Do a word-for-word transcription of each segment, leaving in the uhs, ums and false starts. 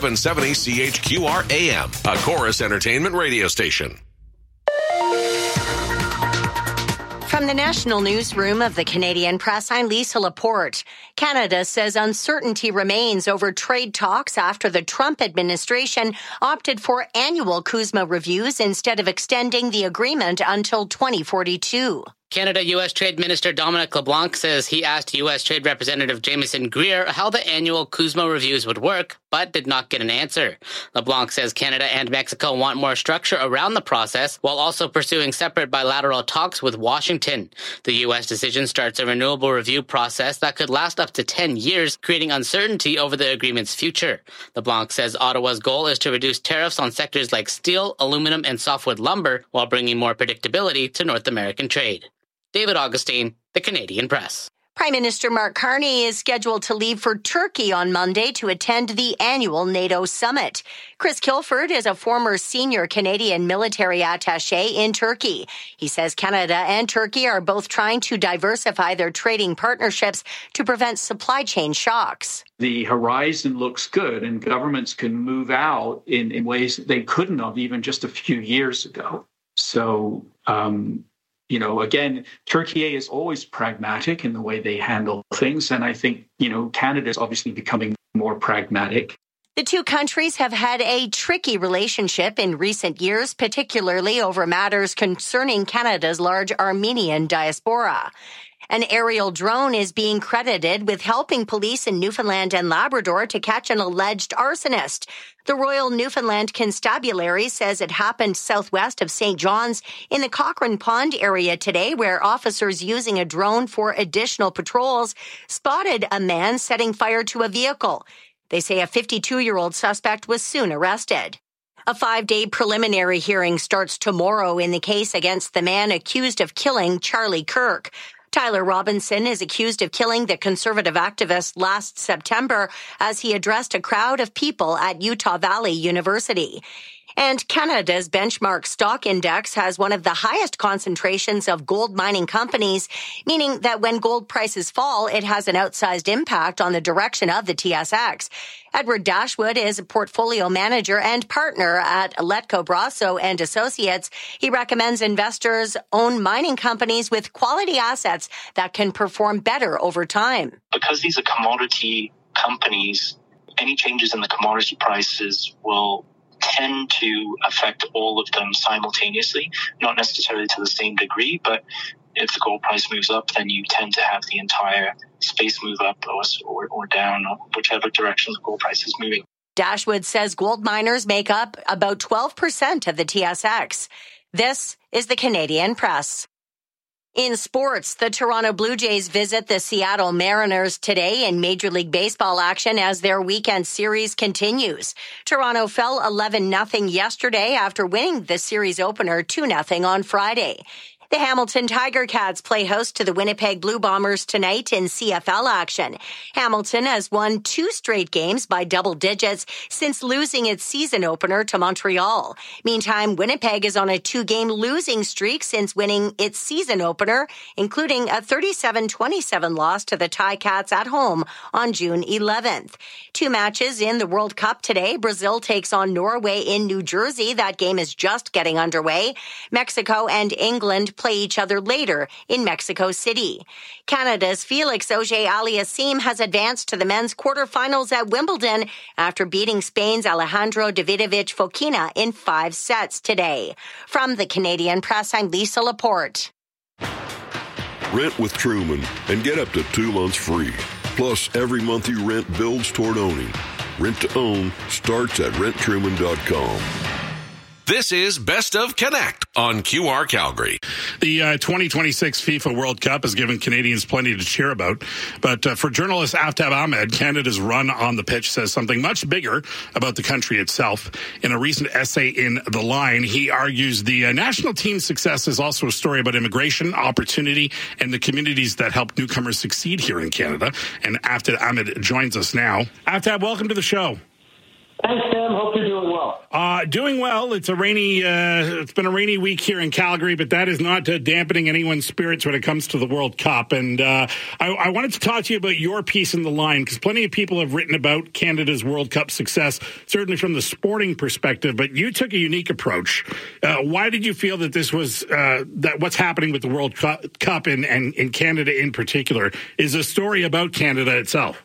seven seventy C H Q R A M, a Chorus Entertainment radio station. From the National Newsroom of the Canadian Press, I'm Lisa Laporte. Canada says uncertainty remains over trade talks after the Trump administration opted for annual CUSMA reviews instead of extending the agreement until twenty forty-two. Canada-U S Trade Minister Dominic LeBlanc says he asked U S Trade Representative Jameson Greer how the annual CUSMA reviews would work, but did not get an answer. LeBlanc says Canada and Mexico want more structure around the process while also pursuing separate bilateral talks with Washington. The U S decision starts a renewable review process that could last up to ten years, creating uncertainty over the agreement's future. LeBlanc says Ottawa's goal is to reduce tariffs on sectors like steel, aluminum, and softwood lumber while bringing more predictability to North American trade. David Augustine, the Canadian Press. Prime Minister Mark Carney is scheduled to leave for Turkey on Monday to attend the annual NATO summit. Chris Kilford is a former senior Canadian military attaché in Turkey. He says Canada and Turkey are both trying to diversify their trading partnerships to prevent supply chain shocks. The horizon looks good, and governments can move out in, in ways that they couldn't have even just a few years ago. So, um, You know, again, Turkey is always pragmatic in the way they handle things. And I think, you know, Canada is obviously becoming more pragmatic. The two countries have had a tricky relationship in recent years, particularly over matters concerning Canada's large Armenian diaspora. An aerial drone is being credited with helping police in Newfoundland and Labrador to catch an alleged arsonist. The Royal Newfoundland Constabulary says it happened southwest of Saint John's in the Cochrane Pond area today, where officers using a drone for additional patrols spotted a man setting fire to a vehicle. They say a fifty-two-year-old suspect was soon arrested. A five-day preliminary hearing starts tomorrow in the case against the man accused of killing Charlie Kirk. Tyler Robinson is accused of killing the conservative activist last September as he addressed a crowd of people at Utah Valley University. And Canada's benchmark stock index has one of the highest concentrations of gold mining companies, meaning that when gold prices fall, it has an outsized impact on the direction of the T S X. Edward Dashwood is a portfolio manager and partner at Letco Brasso and Associates. He recommends investors own mining companies with quality assets that can perform better over time. Because these are commodity companies, any changes in the commodity prices will tend to affect all of them simultaneously, not necessarily to the same degree, but if the gold price moves up, then you tend to have the entire space move up or, or down, or whichever direction the gold price is moving. Dashwood says gold miners make up about twelve percent of the T S X. This is the Canadian Press. In sports, the Toronto Blue Jays visit the Seattle Mariners today in Major League Baseball action as their weekend series continues. Toronto fell eleven nothing yesterday after winning the series opener two nothing on Friday. The Hamilton Tiger Cats play host to the Winnipeg Blue Bombers tonight in C F L action. Hamilton has won two straight games by double digits since losing its season opener to Montreal. Meantime, Winnipeg is on a two-game losing streak since winning its season opener, including a thirty-seven twenty-seven loss to the Ticats at home on June eleventh. Two matches in the World Cup today. Brazil takes on Norway in New Jersey. That game is just getting underway. Mexico and England play each other later in Mexico City. Canada's Felix Auger-Aliassime has advanced to the men's quarterfinals at Wimbledon after beating Spain's Alejandro Davidovich Fokina in five sets today. From the Canadian Press, I'm Lisa Laporte. Rent with Truman and get up to two months free. Plus, every month you rent builds toward owning. Rent to own starts at rent truman dot com. This is Best of Connect on Q R Calgary. The uh, twenty twenty-six FIFA World Cup has given Canadians plenty to cheer about. But uh, for journalist Aftab Ahmed, Canada's run on the pitch says something much bigger about the country itself. In a recent essay in The Line, he argues the uh, national team's success is also a story about immigration, opportunity, and the communities that help newcomers succeed here in Canada. And Aftab Ahmed joins us now. Aftab, welcome to the show. Thanks, Sam. Hope you're doing well. Uh, doing well. It's a rainy. Uh, it's been a rainy week here in Calgary, but that is not uh, dampening anyone's spirits when it comes to the World Cup. And uh, I, I wanted to talk to you about your piece in the line, because plenty of people have written about Canada's World Cup success, certainly from the sporting perspective. But you took a unique approach. Uh, why did you feel that this was uh, that what's happening with the World Cup and and in Canada in particular is a story about Canada itself?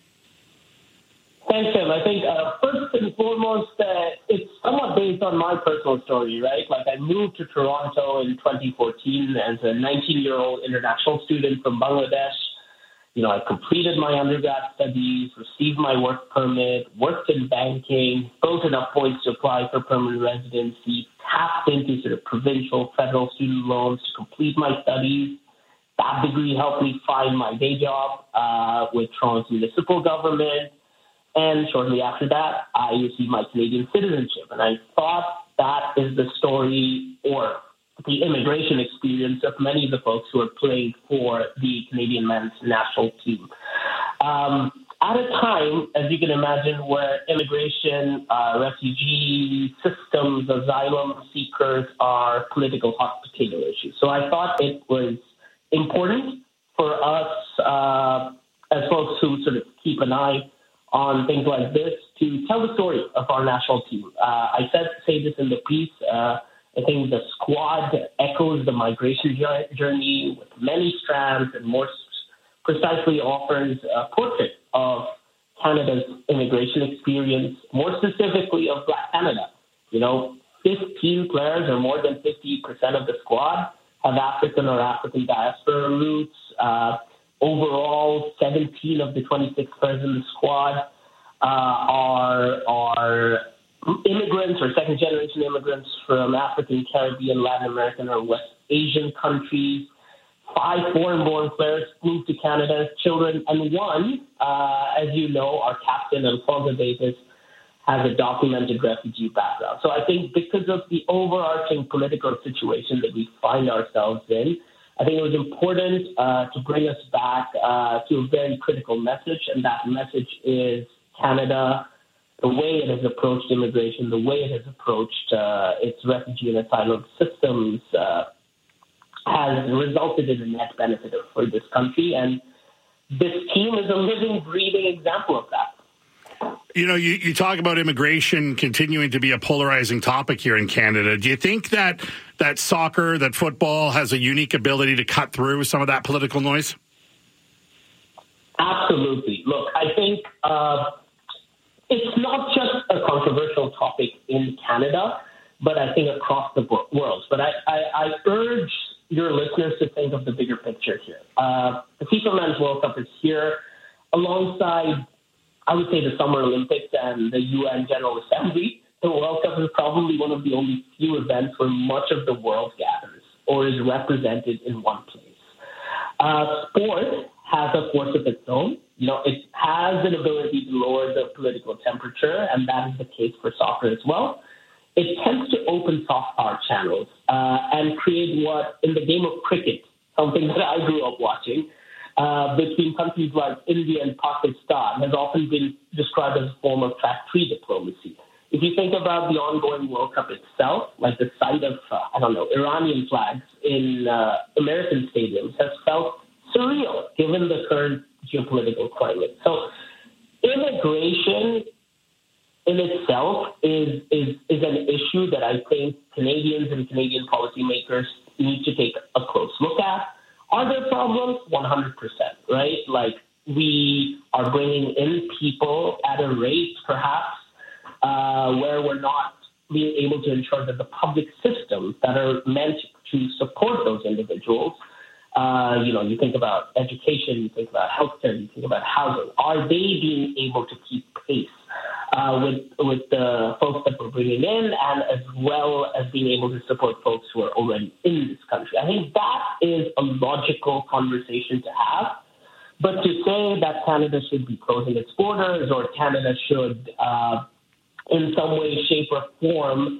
Thanks, Tim. I think uh, first and foremost, uh, it's somewhat based on my personal story, right? Like, I moved to Toronto in twenty fourteen as a nineteen-year-old international student from Bangladesh. You know, I completed my undergrad studies, received my work permit, worked in banking, built enough points to apply for permanent residency, tapped into sort of provincial, federal student loans to complete my studies. That degree helped me find my day job uh, with Toronto's municipal government. And shortly after that, I received my Canadian citizenship. And I thought that is the story or the immigration experience of many of the folks who are playing for the Canadian men's national team. Um, at a time, as you can imagine, where immigration, uh, refugee systems, asylum seekers are political hot potato issues. So I thought it was important for us uh, as folks who sort of keep an eye on things like this to tell the story of our national team. Uh, I said say this in the piece. Uh, I think the squad echoes the migration journey with many strands and more precisely offers a portrait of Canada's immigration experience, more specifically of Black Canada. You know, fifteen players or more than fifty percent of the squad have African or African diaspora roots. Uh, Overall, seventeen of the twenty-six players in the squad uh, are are immigrants or second-generation immigrants from African, Caribbean, Latin American, or West Asian countries. Five foreign-born players moved to Canada as children, and one, uh, as you know, our captain, Alfonso Davis, has a documented refugee background. So I think because of the overarching political situation that we find ourselves in, I think it was important uh, to bring us back uh, to a very critical message, and that message is Canada, the way it has approached immigration, the way it has approached uh, its refugee and asylum systems uh, has resulted in a net benefit for this country, and this team is a living, breathing example of that. You know, you, you talk about immigration continuing to be a polarizing topic here in Canada. Do you think that that soccer, that football has a unique ability to cut through some of that political noise? Absolutely. Look, I think uh, it's not just a controversial topic in Canada, but I think across the world. But I, I, I urge your listeners to think of the bigger picture here. Uh, the FIFA Men's World Cup is here alongside, I would say, the Summer Olympics and the U N General Assembly. The World Cup is probably one of the only few events where much of the world gathers or is represented in one place. Uh, sport has a force of its own. You know, it has an ability to lower the political temperature, and that is the case for soccer as well. It tends to open soft power channels uh, and create what, in the game of cricket, something that I grew up watching, Uh, between countries like India and Pakistan has often been described as a form of track three diplomacy. If you think about the ongoing World Cup itself, like the sight of, uh, I don't know, Iranian flags in uh, American stadiums has felt surreal given the current geopolitical climate. So immigration in itself is, is, is an issue that I think Canadians and Canadian policymakers need to take a close look at. Are there problems? one hundred percent, right? Like, we are bringing in people at a rate, perhaps, uh, where we're not being able to ensure that the public systems that are meant to support those individuals, uh, you know, you think about education, you think about healthcare, you think about housing, are they being able to keep pace uh, with with the folks that we're bringing in, and as well as being able to support folks who are already in this country? I think that is a logical conversation to have. But to say that Canada should be closing its borders or Canada should, uh, in some way, shape, or form,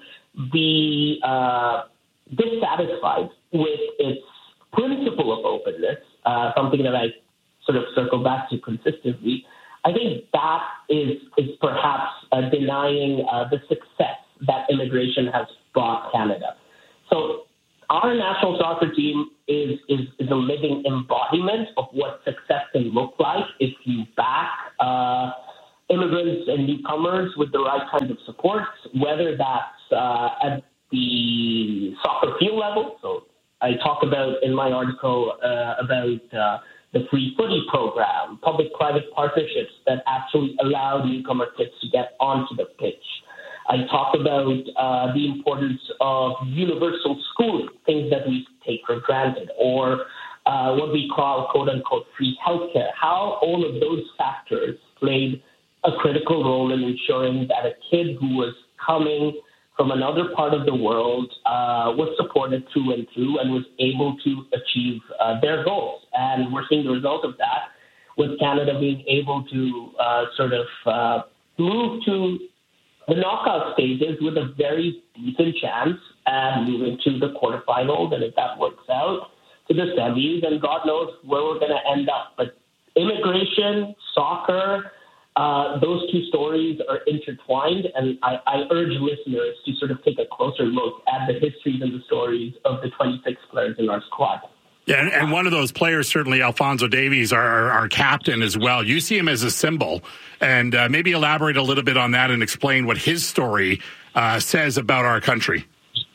be uh, dissatisfied with its principle of openness, uh, something that I sort of circle back to consistently, I think that is is perhaps uh, denying uh, the success that immigration has brought Canada. So our national soccer team is, is, is a living embodiment of what success can look like if you back uh, immigrants and newcomers with the right kinds of supports, whether that's uh, at the soccer field level. So I talk about in my article uh, about uh, the Free Footy program, public-private partnerships that actually allow newcomer kids to get onto the pitch. I talk about uh, the importance of universal schooling, things that we take for granted, or uh, what we call, quote-unquote, free healthcare, how all of those factors played a critical role in ensuring that a kid who was coming from another part of the world uh, was supported through and through and was able to achieve uh, their goals. And we're seeing the result of that with Canada being able to uh, sort of uh, move to the knockout stages with a very decent chance at moving to the quarterfinals, and if that works out, to the semis, and God knows where we're going to end up. But immigration, soccer, uh, those two stories are intertwined, and I, I urge listeners to sort of take a closer look at the histories and the stories of the twenty-six players in our squad. Yeah, and, and one of those players, certainly Alphonso Davies, our, our captain as well. You see him as a symbol, and uh, maybe elaborate a little bit on that and explain what his story uh, says about our country.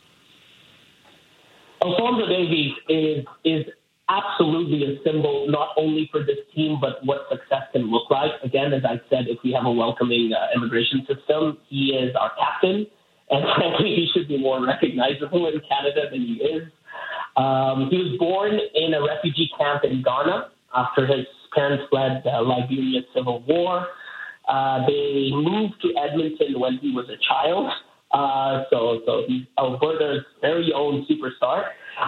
Alphonso Davies is is absolutely a symbol, not only for this team, but what success can look like. Again, as I said, if we have a welcoming uh, immigration system, he is our captain, and frankly, he should be more recognizable in Canada than he is. Um, he was born in a refugee camp in Ghana after his parents fled the Liberian Civil War. Uh, they moved to Edmonton when he was a child. Uh, so, so he's Alberta's very own superstar.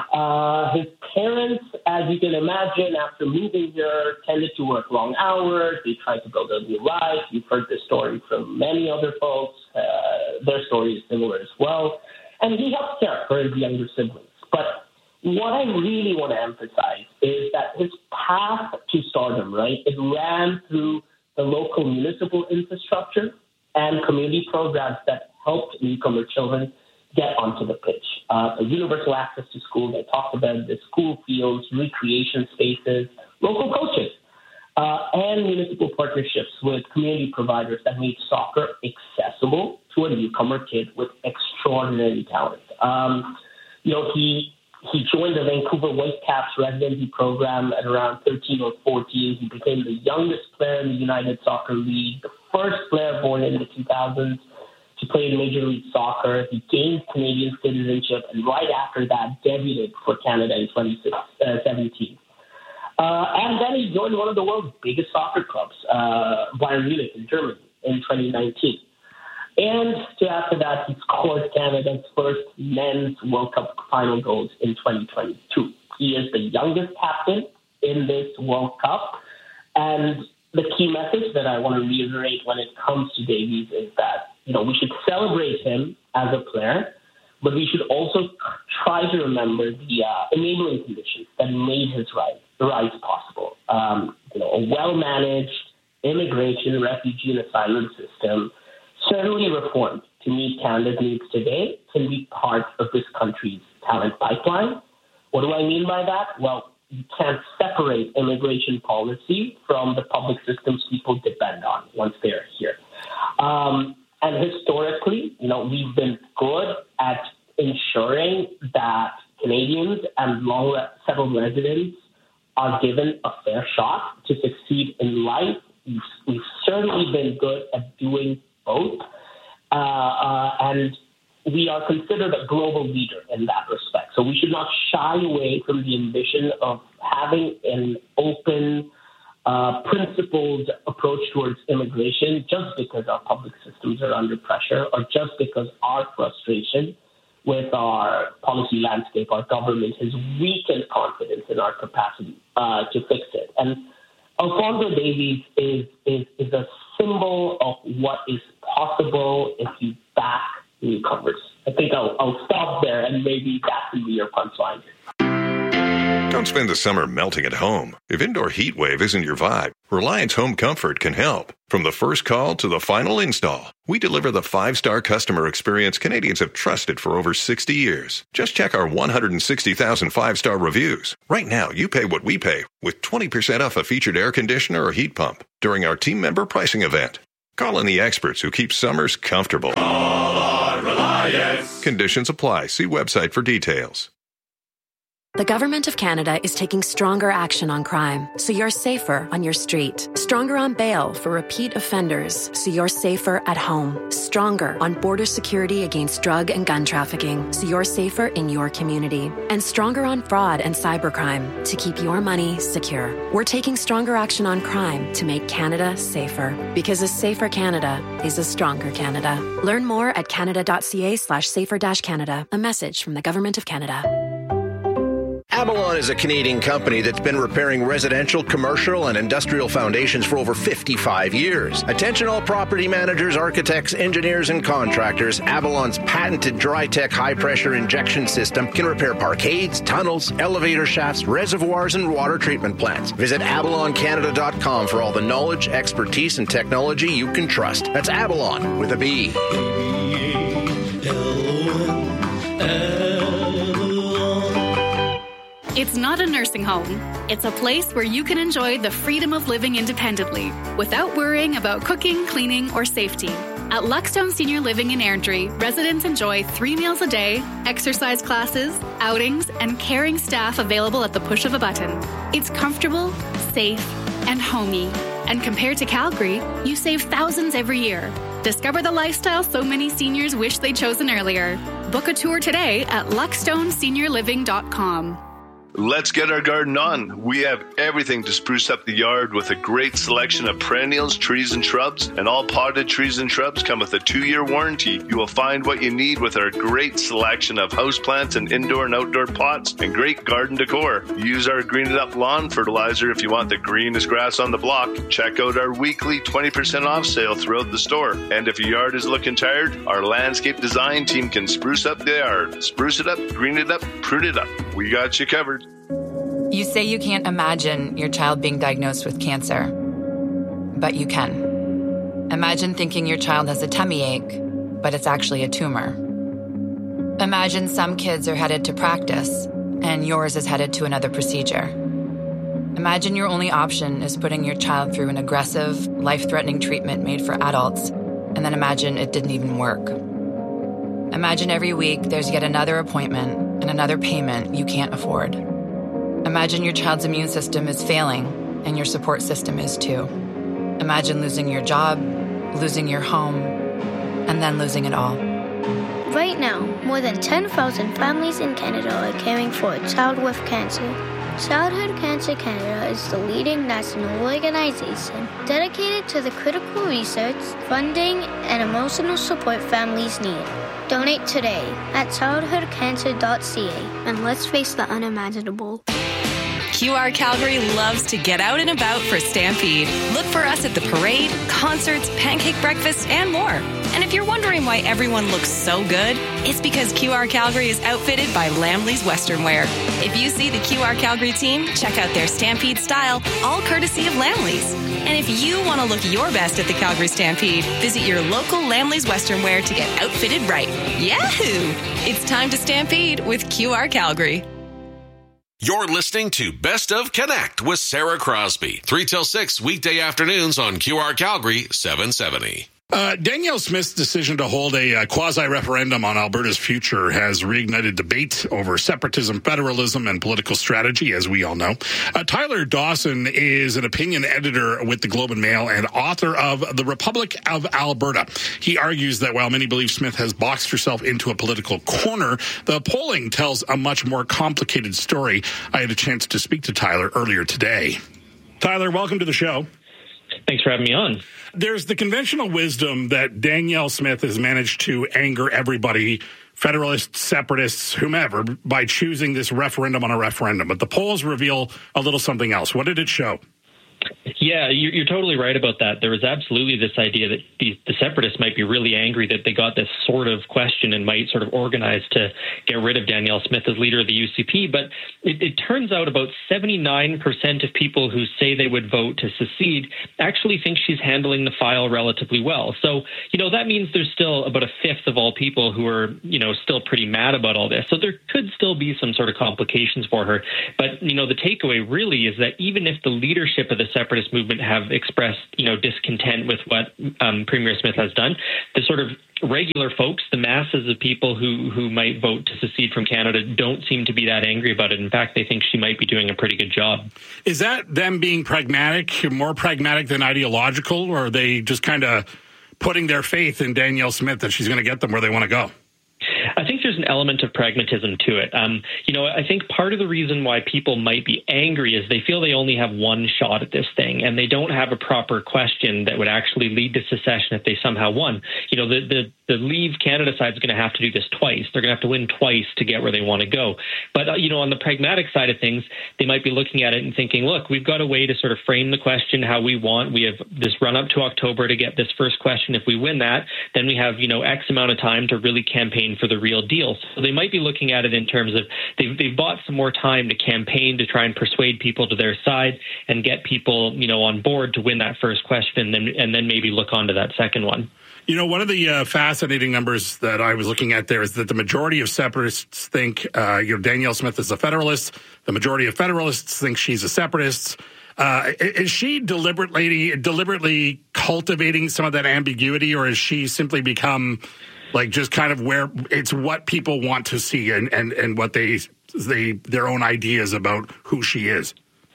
Uh, his parents, as you can imagine, after moving here, tended to work long hours. They tried to build a new life. You've heard this story from many other folks. Uh, their story is similar as well. And he helped care for his younger siblings. But what I really want to emphasize is that his path to stardom, right, it ran through the local municipal infrastructure and community programs that helped newcomer children get onto the pitch. Uh, so universal access to schools, I talked about the school fields, recreation spaces, local coaches, uh, and municipal partnerships with community providers that made soccer accessible to a newcomer kid with extraordinary talent. Um, you know, he he joined the Vancouver Whitecaps residency program at around thirteen or fourteen. He became the youngest player in the United Soccer League, the first player born in the two thousands to play in Major League Soccer. He gained Canadian citizenship, and right after that, debuted for Canada in twenty seventeen. Uh, and then he joined one of the world's biggest soccer clubs, uh, Bayern Munich in Germany, in twenty nineteen. And after that, he scored Canada's first men's World Cup final goals in twenty twenty-two. He is the youngest captain in this World Cup. And the key message that I want to reiterate when it comes to Davies is that, you know, we should celebrate him as a player, but we should also try to remember the uh, enabling conditions that made his rise, rise possible. Um, you know, a well-managed immigration, refugee, and asylum system, certainly reformed to meet Canada's needs today, can be part of this country's talent pipeline. What do I mean by that? Well, you can't separate immigration policy from the public systems people depend on once they're here. Um, and historically, you know, we've been good at ensuring that Canadians and long settled residents are given a fair shot to succeed in life. We've, we've certainly been good at doing both, uh, uh, and we are considered a global leader in that respect. So we should not shy away from the ambition of having an open, uh, principled approach towards immigration just because our public systems are under pressure or just because our frustration with our policy landscape, our government has weakened confidence in our capacity uh, to fix it. And Alphonso Davies is, is, is a symbol of what is possible if you back newcomers. I think I'll, I'll stop there, and maybe that can be your punchline. Don't spend the summer melting at home. If indoor heat wave isn't your vibe, Reliance Home Comfort can help. From the first call to the final install, we deliver the five-star customer experience Canadians have trusted for over sixty years. Just check our one hundred sixty thousand five-star reviews. Right now, you pay what we pay with twenty percent off a featured air conditioner or heat pump during our team member pricing event. Call in the experts who keep summers comfortable. Call on Reliance. Conditions apply. See website for details. The Government of Canada is taking stronger action on crime, so you're safer on your street. Stronger on bail for repeat offenders, so you're safer at home. Stronger on border security against drug and gun trafficking, so you're safer in your community. And stronger on fraud and cybercrime, to keep your money secure. We're taking stronger action on crime to make Canada safer. Because a safer Canada is a stronger Canada. Learn more at canada.ca slash safer dash Canada. A message from the Government of Canada. Avalon is a Canadian company that's been repairing residential, commercial, and industrial foundations for over fifty-five years. Attention all property managers, architects, engineers, and contractors. Avalon's patented Drytech high-pressure injection system can repair parkades, tunnels, elevator shafts, reservoirs, and water treatment plants. Visit avalon canada dot com for all the knowledge, expertise, and technology you can trust. That's Avalon with a B. It's not a nursing home. It's a place where you can enjoy the freedom of living independently without worrying about cooking, cleaning, or safety. At Luckstone Senior Living in Airdrie, residents enjoy three meals a day, exercise classes, outings, and caring staff available at the push of a button. It's comfortable, safe, and homey. And compared to Calgary, you save thousands every year. Discover the lifestyle so many seniors wish they'd chosen earlier. Book a tour today at luckstone senior living dot com. Let's get our garden on. We have everything to spruce up the yard with a great selection of perennials, trees, and shrubs. And all potted trees and shrubs come with a two-year warranty. You will find what you need with our great selection of houseplants and indoor and outdoor pots and great garden decor. Use our Green It Up lawn fertilizer if you want the greenest grass on the block. Check out our weekly twenty percent off sale throughout the store. And if your yard is looking tired, our landscape design team can spruce up the yard. Spruce it up, green it up, prune it up. We got you covered. You say you can't imagine your child being diagnosed with cancer, but you can. Imagine thinking your child has a tummy ache, but it's actually a tumor. Imagine some kids are headed to practice, and yours is headed to another procedure. Imagine your only option is putting your child through an aggressive, life-threatening treatment made for adults, and then imagine it didn't even work. Imagine every week there's yet another appointment and another payment you can't afford. Imagine your child's immune system is failing, and your support system is too. Imagine losing your job, losing your home, and then losing it all. Right now, more than ten thousand families in Canada are caring for a child with cancer. Childhood Cancer Canada is the leading national organization dedicated to the critical research, funding, and emotional support families need. Donate today at childhood cancer dot c a and let's face the unimaginable. Q R Calgary loves to get out and about for Stampede. Look for us at the parade, concerts, pancake breakfast, and more. And if you're wondering why everyone looks so good, it's because Q R Calgary is outfitted by Lamley's Western Wear. If you see the Q R Calgary team, check out their Stampede style, all courtesy of Lamley's. And if you want to look your best at the Calgary Stampede, visit your local Lamley's Western Wear to get outfitted right. Yahoo! It's time to Stampede with Q R Calgary. You're listening to Best of Connect with Sarah Crosby. three till six weekday afternoons on Q R Calgary seven seventy. Uh, Danielle Smith's decision to hold a uh, quasi-referendum on Alberta's future has reignited debate over separatism, federalism, and political strategy, as we all know. Uh, Tyler Dawson is an opinion editor with the Globe and Mail and author of The Republic of Alberta. He argues that while many believe Smith has boxed herself into a political corner, the polling tells a much more complicated story. I had a chance to speak to Tyler earlier today. Tyler, welcome to the show. Thanks for having me on. There's the conventional wisdom that Danielle Smith has managed to anger everybody, federalists, separatists, whomever, by choosing this referendum on a referendum. But the polls reveal a little something else. What did it show? Yeah, you're, you're totally right about that. There was absolutely this idea that the, the separatists might be really angry that they got this sort of question and might sort of organize to get rid of Danielle Smith as leader of the U C P. But it, it turns out about seventy-nine percent of people who say they would vote to secede actually think she's handling the file relatively well. So, you know, that means there's still about a fifth of all people who are, you know, still pretty mad about all this. So there could still be some sort of complications for her. But, you know, the takeaway really is that even if the leadership of the separatist movement have expressed, you know, discontent with what um, Premier Smith has done, the sort of regular folks, the masses of people who, who might vote to secede from Canada don't seem to be that angry about it. In fact, they think she might be doing a pretty good job. Is that them being pragmatic, more pragmatic than ideological, or are they just kind of putting their faith in Danielle Smith that she's going to get them where they want to go? I think there's an element of pragmatism to it. Um, you know, I think part of the reason why people might be angry is they feel they only have one shot at this thing, and they don't have a proper question that would actually lead to secession if they somehow won. You know, the the, the Leave Canada side is going to have to do this twice. They're going to have to win twice to get where they want to go. But, uh, you know, on the pragmatic side of things, they might be looking at it and thinking, look, we've got a way to sort of frame the question how we want. We have this run up to October to get this first question. If we win that, then we have, you know, X amount of time to really campaign for the real deal. So they might be looking at it in terms of they've, they've bought some more time to campaign to try and persuade people to their side and get people, you know, on board to win that first question, and then, and then maybe look on to that second one. You know, one of the uh, fascinating numbers that I was looking at there is that the majority of separatists think, uh, you know, Danielle Smith is a Federalist. The majority of Federalists think she's a separatist. Uh, is she deliberately deliberately cultivating some of that ambiguity, or has she simply become like just kind of where it's what people want to see and, and, and what they they their own ideas about who she is?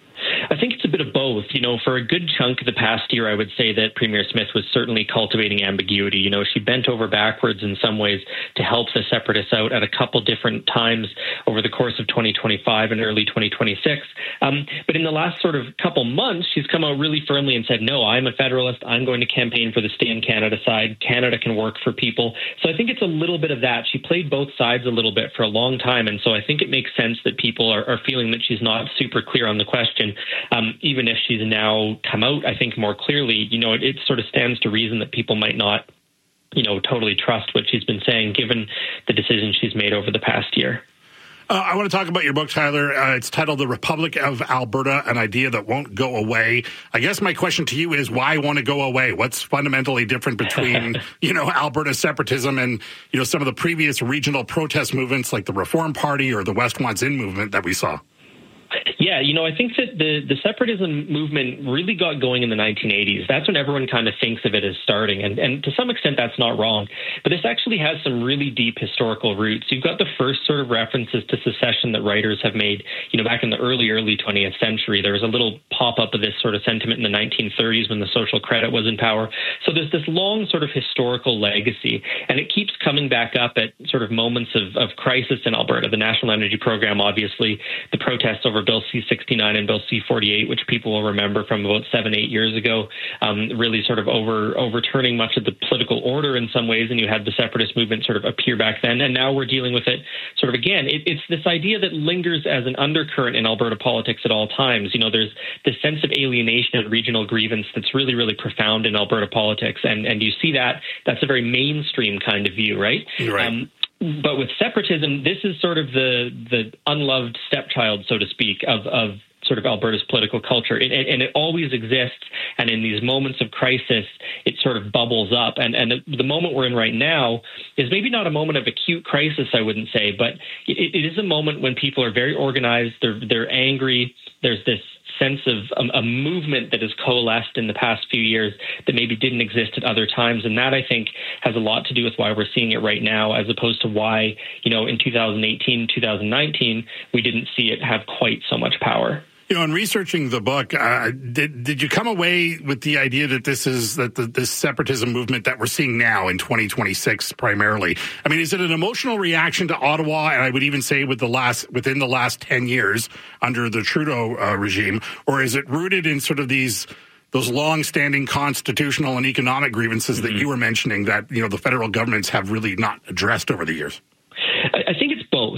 I think it's a bit of both. You know, for a good chunk of the past year, I would say that Premier Smith was certainly cultivating ambiguity. You know, she bent over backwards in some ways to help the separatists out at a couple different times over the course of twenty twenty-five and early twenty twenty-six. Um, but in the last sort of couple months, she's come out really firmly and said, no, I'm a Federalist. I'm going to campaign for the Stay in Canada side. Canada can work for people. So I think it's a little bit of that. She played both sides a little bit for a long time. And so I think it makes sense that people are, are feeling that she's not super clear on the question. Um, even if she's now come out, I think, more clearly, you know, it, it sort of stands to reason that people might not, you know, totally trust what she's been saying, given the decisions she's made over the past year. Uh, I want to talk about your book, Tyler. Uh, it's titled The Republic of Alberta, An Idea That Won't Go Away. I guess my question to you is, why won't it go away? What's fundamentally different between, you know, Alberta separatism and, you know, some of the previous regional protest movements like the Reform Party or the West Wants In movement that we saw? Yeah, you know, I think that the, the separatism movement really got going in the nineteen eighties. That's when everyone kind of thinks of it as starting. And, and to some extent, that's not wrong. But this actually has some really deep historical roots. You've got the first sort of references to secession that writers have made, you know, back in the early, early twentieth century. There was a little pop-up of this sort of sentiment in the nineteen thirties when the social credit was in power. So there's this long sort of historical legacy, and it keeps coming back up at sort of moments of, of crisis in Alberta. The National Energy Program, obviously, the protests over Bill C sixty-nine and Bill C forty-eight, which people will remember from about seven, eight years ago, um, really sort of over overturning much of the political order in some ways, and you had the separatist movement sort of appear back then, and now we're dealing with it sort of again. It, it's this idea that lingers as an undercurrent in Alberta politics at all times. You know, there's this sense of alienation and regional grievance that's really, really profound in Alberta politics, and, and you see that, that's a very mainstream kind of view, right? Right. Um, But with separatism, this is sort of the the unloved stepchild, so to speak, of, of sort of Alberta's political culture. It, it, and it always exists. And in these moments of crisis, it sort of bubbles up. And, and the, the moment we're in right now is maybe not a moment of acute crisis, I wouldn't say, but it, it is a moment when people are very organized. They're, they're angry. There's this sense of a, a movement that has coalesced in the past few years that maybe didn't exist at other times. And that, I think, has a lot to do with why we're seeing it right now, as opposed to why, you know, in two thousand eighteen, two thousand nineteen, we didn't see it have quite so much power. You know, in researching the book, uh, did did you come away with the idea that this is that the, this separatism movement that we're seeing now in twenty twenty-six primarily? I mean, is it an emotional reaction to Ottawa, and I would even say with the last within the last ten years under the Trudeau uh, regime, or is it rooted in sort of these those long-standing constitutional and economic grievances mm-hmm. that you were mentioning that, you know, the federal governments have really not addressed over the years? I think it's both.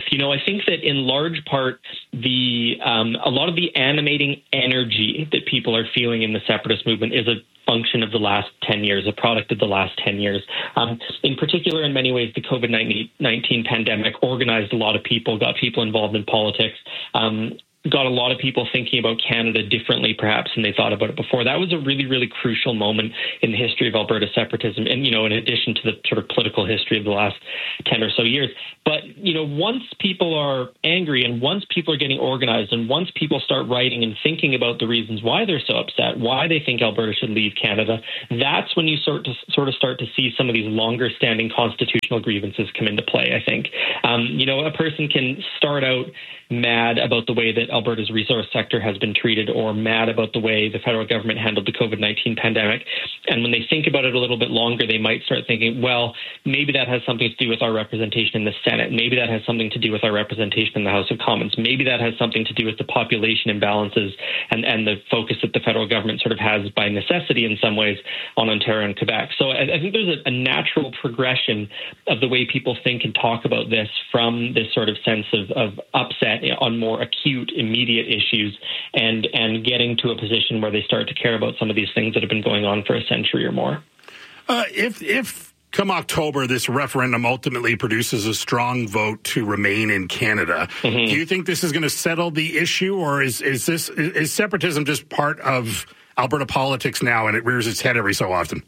You know, I think that in large part, the um, a lot of the animating energy that people are feeling in the separatist movement is a function of the last ten years, a product of the last ten years. Um, in particular, in many ways, the COVID nineteen pandemic organized a lot of people, got people involved in politics, um, got a lot of people thinking about Canada differently, perhaps, than they thought about it before. That was a really, really crucial moment in the history of Alberta separatism, and, you know, in addition to the sort of political history of the last ten or so years. But, you know, once people are angry and once people are getting organized and once people start writing and thinking about the reasons why they're so upset, why they think Alberta should leave Canada, that's when you sort, to, sort of start to see some of these longer-standing constitutional grievances come into play, I think. Um, you know, a person can start out mad about the way that Alberta's resource sector has been treated, or mad about the way the federal government handled the COVID nineteen pandemic. And when they think about it a little bit longer, they might start thinking, well, maybe that has something to do with our representation in the Senate. Maybe that has something to do with our representation in the House of Commons. Maybe that has something to do with the population imbalances and, and the focus that the federal government sort of has by necessity in some ways on Ontario and Quebec. So I, I think there's a, a natural progression of the way people think and talk about this from this sort of sense of, of upset on more acute, immediate issues, and and getting to a position where they start to care about some of these things that have been going on for a century or more. Uh, if if come October, this referendum ultimately produces a strong vote to remain in Canada, mm-hmm. do you think this is going to settle the issue, or is is this is separatism just part of Alberta politics now, and it rears its head every so often?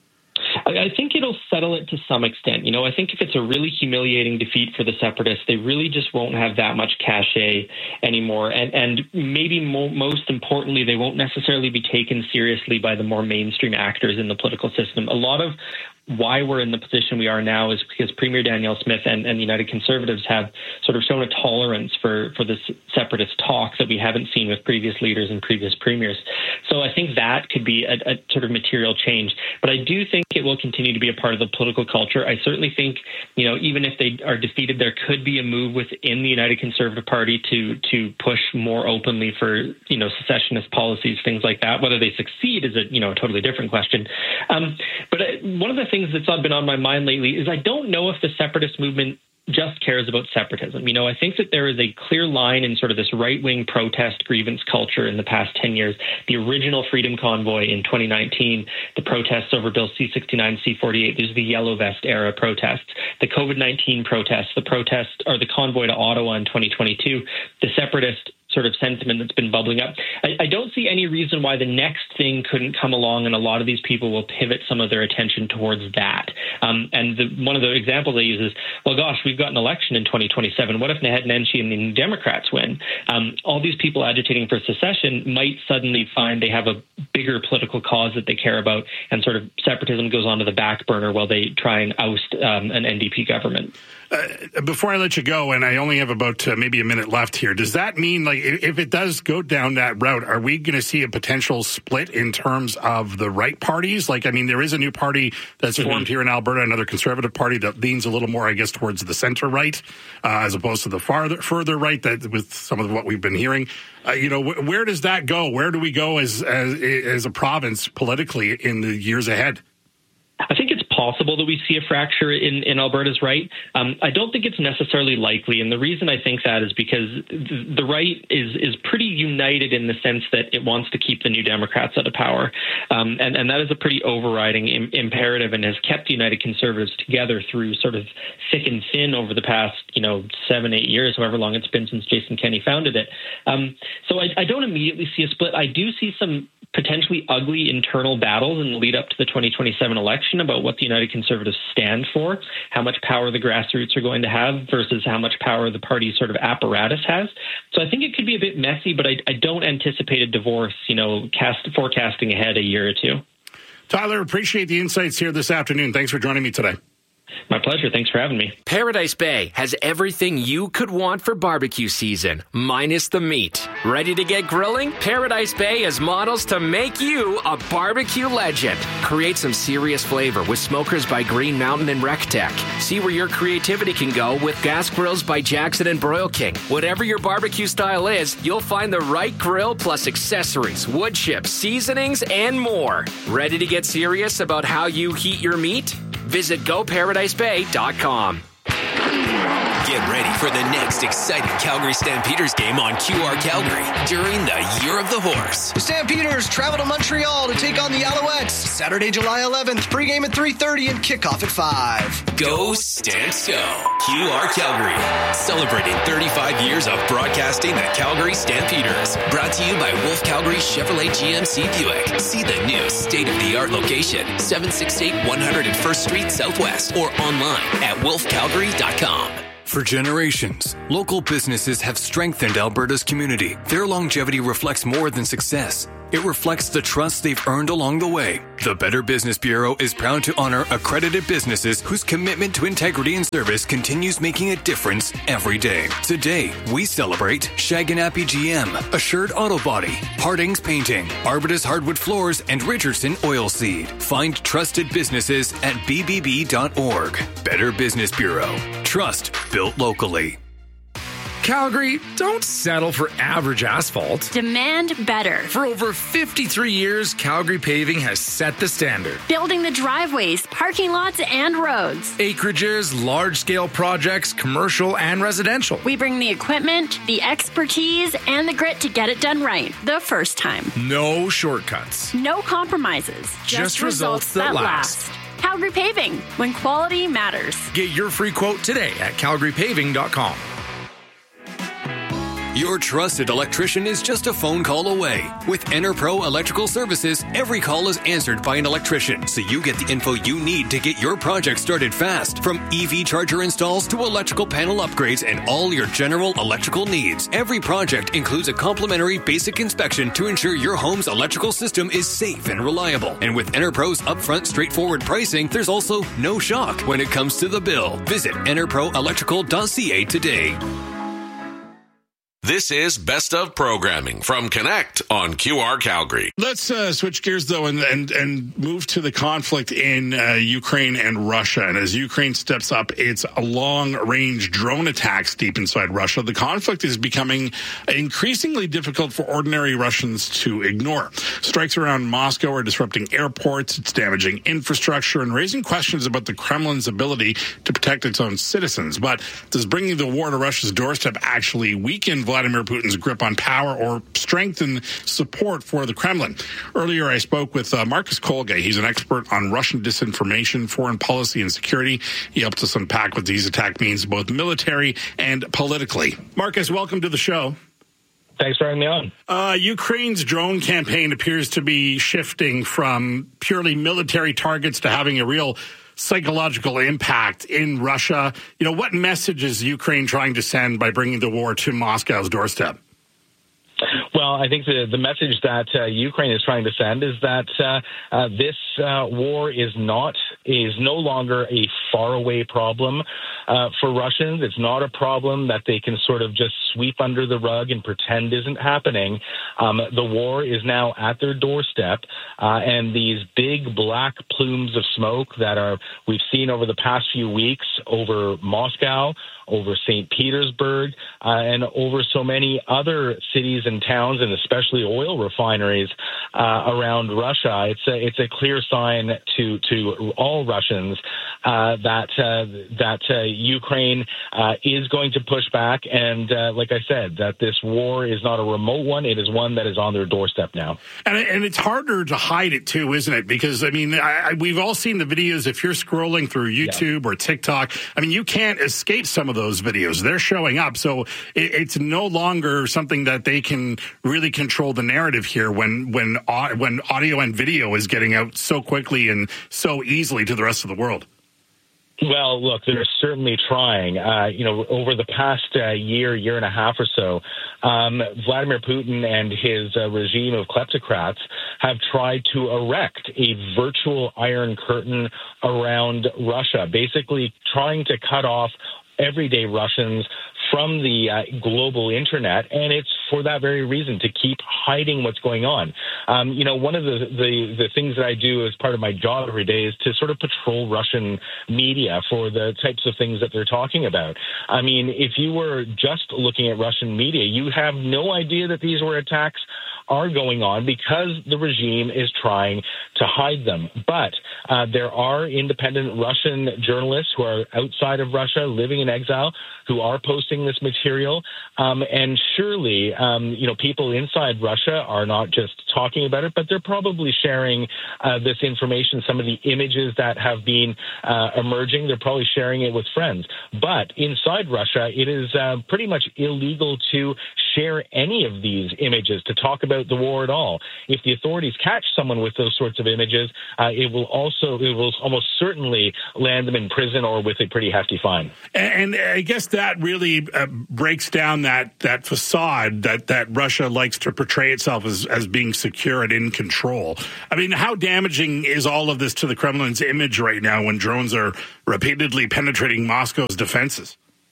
I think it'll settle it to some extent. You know, I think if it's a really humiliating defeat for the separatists, they really just won't have that much cachet anymore. And and maybe mo- most importantly, they won't necessarily be taken seriously by the more mainstream actors in the political system. A lot of why we're in the position we are now is because Premier Danielle Smith and, and United Conservatives have sort of shown a tolerance for, for this separatist talk that we haven't seen with previous leaders and previous premiers. So I think that could be a, a sort of material change. But I do think it will continue to be a part of the political culture. I certainly think, you know, even if they are defeated, there could be a move within the United Conservative Party to to push more openly for, you know, secessionist policies, things like that. Whether they succeed is a, you know, a totally different question. Um, but one of the things that's been on my mind lately is I don't know if the separatist movement just cares about separatism. You know, I think that there is a clear line in sort of this right-wing protest grievance culture in the past ten years. The original Freedom Convoy in twenty nineteen, the protests over Bill C sixty-nine, C forty-eight, these are the Yellow Vest era protests. The COVID nineteen protests, the protest or the convoy to Ottawa in twenty twenty-two, the separatist sort of sentiment that's been bubbling up. I, I don't see any reason why the next thing couldn't come along, and a lot of these people will pivot some of their attention towards that. Um, and the, one of the examples I use is, well, gosh, we've got an election in twenty twenty-seven. What if Naheed Nenshi and the New Democrats win? Um, all these people agitating for secession might suddenly find they have a bigger political cause that they care about, and sort of separatism goes onto the back burner while they try and oust um, an N D P government. Uh, before I let you go, and I only have about uh, maybe a minute left here, does that mean, like, if it does go down that route, are we going to see a potential split in terms of the right parties? Like, I mean, there is a new party that's mm-hmm. formed here in Alberta, another conservative party that leans a little more, I guess, towards the center right, uh, as opposed to the farther further right. That with some of what we've been hearing, uh, you know, wh- where does that go? Where do we go as as as a province politically in the years ahead? I think it's possible that we see a fracture in, in Alberta's right. Um, I don't think it's necessarily likely. And the reason I think that is because the right is is pretty united in the sense that it wants to keep the New Democrats out of power. Um, and, and that is a pretty overriding im- imperative and has kept United Conservatives together through sort of thick and thin over the past, you know, seven, eight years, however long it's been since Jason Kenney founded it. Um, so I, I don't immediately see a split. I do see some potentially ugly internal battles in the lead up to the twenty twenty-seven election about what the United Conservatives stand for, how much power the grassroots are going to have versus how much power the party's sort of apparatus has. So I think it could be a bit messy, but I, I don't anticipate a divorce, you know, cast, forecasting ahead a year or two. Tyler, appreciate the insights here this afternoon. Thanks for joining me today. My pleasure. Thanks for having me. Paradise Bay has everything you could want for barbecue season, minus the meat. Ready to get grilling? Paradise Bay has models to make you a barbecue legend. Create some serious flavor with smokers by Green Mountain and RecTech. See where your creativity can go with gas grills by Jackson and Broil King. Whatever your barbecue style is, you'll find the right grill plus accessories, wood chips, seasonings, and more. Ready to get serious about how you heat your meat? Visit go paradise bay dot com. Get ready for the next exciting Calgary Stampeders game on Q R Calgary during the Year of the Horse. The Stampeders travel to Montreal to take on the Alouettes Saturday, July eleventh. Pregame at three thirty and kickoff at five. Go Stamps Go. Q R Calgary. Celebrating thirty-five years of broadcasting the Calgary Stampeders. Brought to you by Wolf Calgary Chevrolet G M C Buick. See the new state-of-the-art location, seven sixty-eight one hundred first Street Southwest, or online at wolf calgary dot com. For generations, local businesses have strengthened Alberta's community. Their longevity reflects more than success. It reflects the trust they've earned along the way. The Better Business Bureau is proud to honor accredited businesses whose commitment to integrity and service continues making a difference every day. Today, we celebrate Shaganappi G M, Assured Auto Body, Hardings Painting, Arbutus Hardwood Floors, and Richardson Oilseed. Find trusted businesses at b b b dot org. Better Business Bureau. Trust built locally. Calgary, don't settle for average asphalt. Demand better. For over fifty-three years, Calgary Paving has set the standard. Building the driveways, parking lots, and roads. Acreages, large-scale projects, commercial and residential. We bring the equipment, the expertise, and the grit to get it done right the first time. No shortcuts. No compromises. Just, Just results, results that, that last. last. Calgary Paving, when quality matters. Get your free quote today at calgary paving dot com. Your trusted electrician is just a phone call away. With EnerPro Electrical Services, every call is answered by an electrician, so you get the info you need to get your project started fast. From E V charger installs to electrical panel upgrades and all your general electrical needs, every project includes a complimentary basic inspection to ensure your home's electrical system is safe and reliable. And with EnerPro's upfront, straightforward pricing, there's also no shock when it comes to the bill. Visit enerpro electrical dot c a today. This is Best of Programming from Connect on Q R Calgary. Let's uh, switch gears, though, and, and, and move to the conflict in uh, Ukraine and Russia. And as Ukraine steps up its long-range drone attacks deep inside Russia, the conflict is becoming increasingly difficult for ordinary Russians to ignore. Strikes around Moscow are disrupting airports, it's damaging infrastructure, and raising questions about the Kremlin's ability to protect its own citizens. But does bringing the war to Russia's doorstep actually weaken Vladimir Putin's grip on power or strengthen support for the Kremlin? Earlier, I spoke with uh, Marcus Kolge. He's an expert on Russian disinformation, foreign policy, and security. He helped us unpack what these attack means, both military and politically. Marcus, welcome to the show. Thanks for having me on. Uh, Ukraine's drone campaign appears to be shifting from purely military targets to having a real psychological impact in Russia. You know, what message is Ukraine trying to send by bringing the war to Moscow's doorstep? Well, I think the, the message that uh, Ukraine is trying to send is that uh, uh, this uh, war is not is no longer a faraway problem uh, for Russians. It's not a problem that they can sort of just sweep under the rug and pretend isn't happening. Um, the war is now at their doorstep, uh, and these big black plumes of smoke that are we've seen over the past few weeks over Moscow, over Saint Petersburg, uh, and over so many other cities and towns, and especially oil refineries uh, around Russia. It's a, it's a clear sign to to all Russians uh, that uh, that uh, Ukraine uh, is going to push back, and uh, like I said, that this war is not a remote one; it is one that is on their doorstep now. And, and it's harder to hide it too, isn't it? Because I mean, I, we've all seen the videos. If you're scrolling through YouTube yeah. or TikTok, I mean, you can't escape some of those videos. They're showing up, so it, it's no longer something that they can really control the narrative here when when when audio and video is getting out so quickly and so easily to the rest of the world. Well, look, they're certainly trying. Uh, you know, over the past uh, year, year and a half or so, um, Vladimir Putin and his uh, regime of kleptocrats have tried to erect a virtual iron curtain around Russia, basically trying to cut off everyday Russians from the uh, global internet, and it's for that very reason, to keep hiding what's going on. Um, you know, one of the, the, the things that I do as part of my job every day is to sort of patrol Russian media for the types of things that they're talking about. I mean, if you were just looking at Russian media, you have no idea that these were attacks are going on because the regime is trying to hide them. But uh, there are independent Russian journalists who are outside of Russia, living in exile, who are posting this material. Um, and surely, um, you know, people inside Russia are not just talking about it, but they're probably sharing uh, this information, some of the images that have been uh, emerging. They're probably sharing it with friends. But inside Russia, it is uh, pretty much illegal to share any of these images, to talk about the war at all. If the authorities catch someone with those sorts of images, uh, it will also, it will almost certainly land them in prison or with a pretty hefty fine. And, and I guess that really uh, breaks down that, that facade that, that Russia likes to portray itself as, as being secure and in control. I mean, how damaging is all of this to the Kremlin's image right now when drones are repeatedly penetrating Moscow's defenses?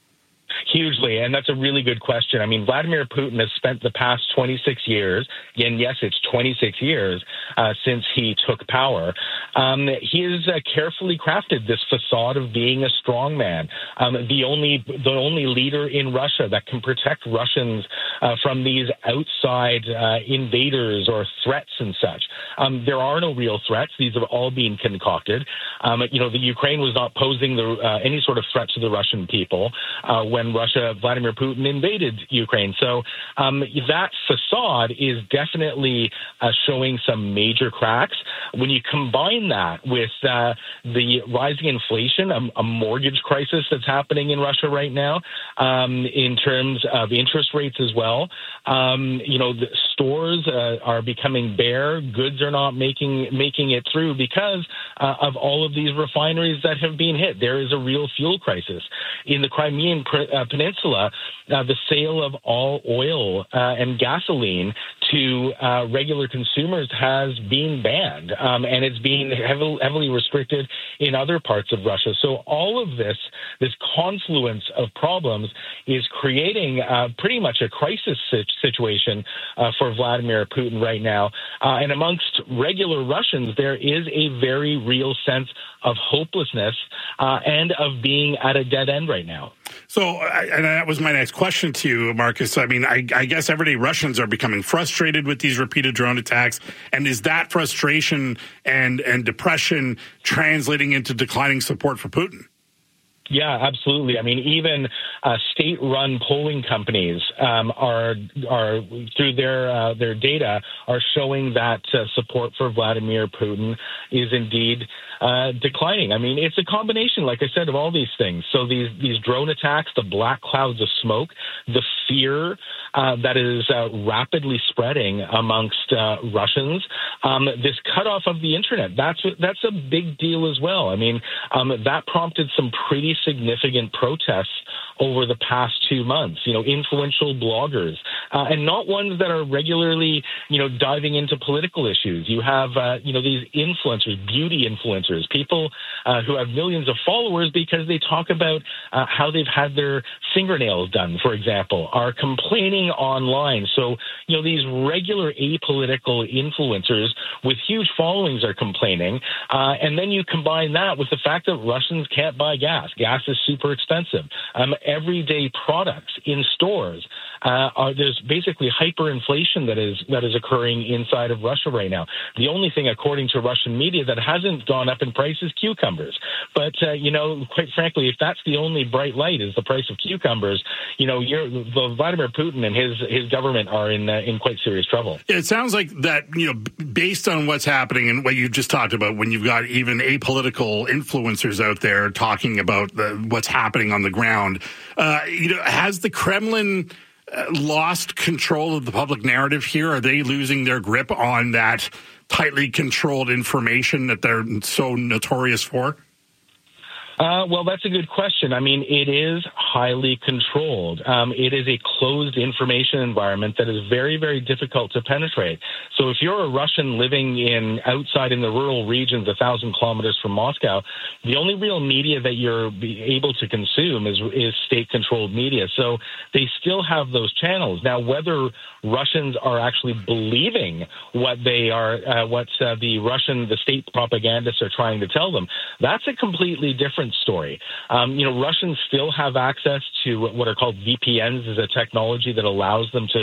Hugely, and that's a really good question. I mean, Vladimir Putin has spent the past twenty-six years, and yes, it's twenty-six years uh, since he took power. Um, he has uh, carefully crafted this facade of being a strong man, um, the only the only leader in Russia that can protect Russians uh, from these outside uh, invaders or threats and such. Um, there are no real threats; these have all been concocted. Um, you know, the Ukraine was not posing the, uh, any sort of threat to the Russian people uh, when Russia, Vladimir Putin invaded Ukraine. So um, that facade is definitely uh, showing some major cracks. When you combine that with uh, the rising inflation, a, a mortgage crisis that's happening in Russia right now, um, in terms of interest rates as well, um, you know, the stores uh, are becoming bare. Goods are not making making it through because uh, of all of these refineries that have been hit. There is a real fuel crisis. In the Crimean uh, Peninsula, uh, the sale of all oil uh, and gasoline to uh, regular consumers has been banned, um, and it's being heavily, heavily restricted in other parts of Russia. So all of this, this confluence of problems is creating uh, pretty much a crisis situation uh, for Vladimir Putin right now. Uh, and amongst regular Russians, there is a very real sense of hopelessness uh, and of being at a dead end right now. So, and that was my next question to you, Marcus. I mean, I, I guess everyday Russians are becoming frustrated with these repeated drone attacks. And is that frustration and, and depression translating into declining support for Putin? Yeah, absolutely. I mean, even uh, state-run polling companies um, are are through their uh, their data are showing that uh, support for Vladimir Putin is indeed uh, declining. I mean, it's a combination, like I said, of all these things. So these these drone attacks, the black clouds of smoke, the fear uh, that is uh, rapidly spreading amongst uh, Russians, um, this cutoff of the internet. That's that's a big deal as well. I mean, um, that prompted some pretty significant protests over the past two months, you know, influential bloggers, uh, and not ones that are regularly, you know, diving into political issues. You have, uh, you know, these influencers, beauty influencers, people uh, who have millions of followers because they talk about uh, how they've had their fingernails done, for example, are complaining online. So, you know, these regular apolitical influencers with huge followings are complaining. Uh, and then you combine that with the fact that Russians can't buy gas. Gas is super expensive. Um, everyday products in stores, uh, are, there's basically hyperinflation that is that is occurring inside of Russia right now. The only thing, according to Russian media, that hasn't gone up in price is cucumbers. But, uh, you know, quite frankly, if that's the only bright light is the price of cucumbers, you know, you're, the Vladimir Putin and his his government are in uh, in quite serious trouble. It sounds like that, you know, based on what's happening and what you just talked about, when you've got even apolitical influencers out there talking about the, what's happening on the ground, uh, you know, has the Kremlin uh, lost control of the public narrative here? Are they losing their grip on that tightly controlled information that they're so notorious for? Uh, well, that's a good question. I mean, it is highly controlled. Um, it is a closed information environment that is very, very difficult to penetrate. So if you're a Russian living in outside in the rural regions, a thousand kilometers from Moscow, the only real media that you're able to consume is, is state-controlled media. So they still have those channels. Now, whether Russians are actually believing what they are, uh, what uh, the Russian, the state propagandists are trying to tell them, that's a completely different story. Um, you know, Russians still have access to what are called V P Ns, is a technology that allows them to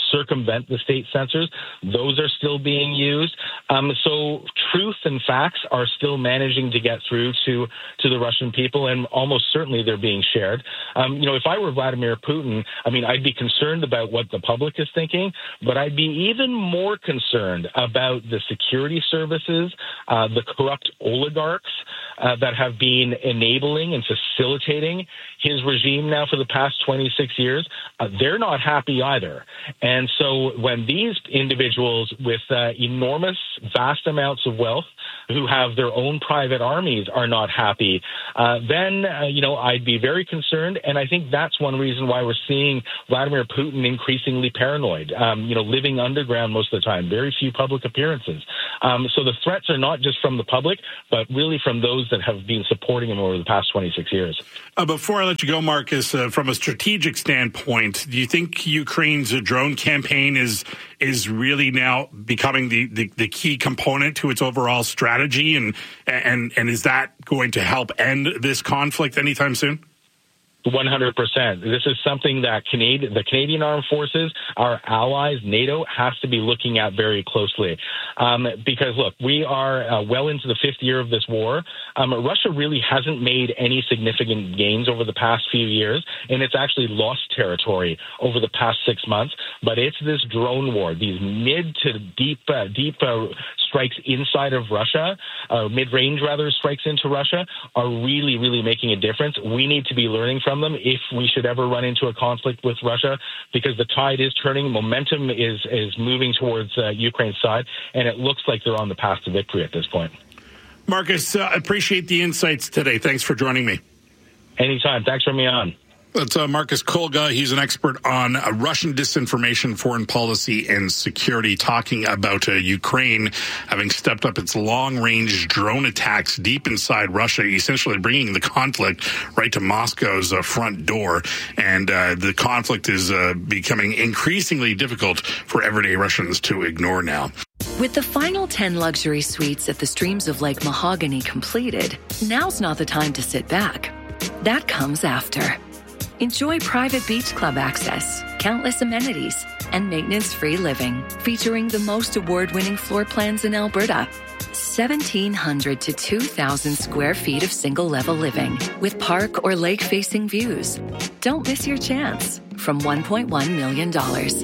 circumvent the state censors. Those are still being used. Um, so truth and facts are still managing to get through to, to the Russian people, and almost certainly they're being shared. Um, you know, if I were Vladimir Putin, I mean, I'd be concerned about what the public is thinking, but I'd be even more concerned about the security services, uh, the corrupt oligarchs uh, that have been enabling and facilitating his regime now for the past twenty-six years. Uh, they're not happy either. And so when these individuals with uh, enormous, vast amounts of wealth who have their own private armies are not happy, uh, then, uh, you know, I'd be very concerned. And I think that's one reason why we're seeing Vladimir Putin increasingly paranoid, um, you know, living underground most of the time, very few public appearances. Um, so the threats are not just from the public, but really from those that have been supporting him over the past twenty-six years. Uh, before I let you go, Marcus, uh, from a strategic standpoint, do you think Ukraine's drone campaign is is really now becoming the, the, the key component to its overall strategy? And, and, and is that going to help end this conflict anytime soon? one hundred percent. This is something that Canadian, the Canadian Armed Forces, our allies, NATO, has to be looking at very closely. Um, because, look, we are uh, well into the fifth year of this war. Um, Russia really hasn't made any significant gains over the past few years, and it's actually lost territory over the past six months. But it's this drone war, these mid to deep, uh, deep uh, strikes inside of Russia, uh, mid-range, rather, strikes into Russia, are really, really making a difference. We need to be learning from them if we should ever run into a conflict with Russia, because the tide is turning, momentum is is moving towards uh, Ukraine's side, and it looks like they're on the path to victory at this point. Marcus, I uh, appreciate the insights today. Thanks for joining me. Anytime. Thanks for me on. That's uh, Marcus Kolga. He's an expert on uh, Russian disinformation, foreign policy, and security, talking about uh, Ukraine having stepped up its long-range drone attacks deep inside Russia, essentially bringing the conflict right to Moscow's uh, front door. And uh, the conflict is uh, becoming increasingly difficult for everyday Russians to ignore now. With the final ten luxury suites at the Streams of Lake Mahogany completed, now's not the time to sit back. That comes after. Enjoy private beach club access, countless amenities, and maintenance-free living, featuring the most award-winning floor plans in Alberta. seventeen hundred to two thousand square feet of single-level living with park or lake-facing views. Don't miss your chance from one point one million dollars.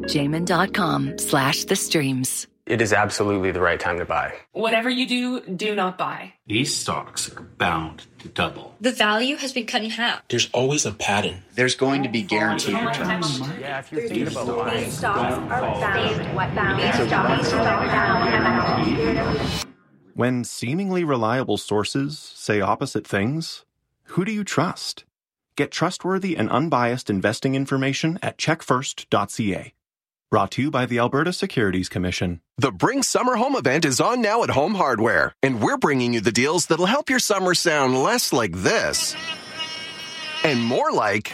Jamin.com slash the streams. It is absolutely the right time to buy. Whatever you do, do not buy. These stocks are bound to double. The value has been cut in half. There's always a pattern. There's going to be guaranteed returns. Yeah, if you're thinking about buying, when seemingly reliable sources say opposite things, who do you trust? Get trustworthy and unbiased investing information at check first dot c a. Brought to you by the Alberta Securities Commission. The Bring Summer Home event is on now at Home Hardware, and we're bringing you the deals that'll help your summer sound less like this and more like,